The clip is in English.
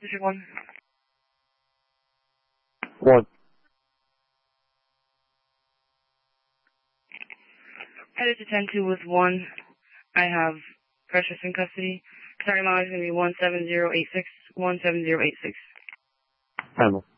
District 1. 1. Headed to 10-2 with 1. I have Precious in custody. Target mileage is going to be 17086. 17086. Handle.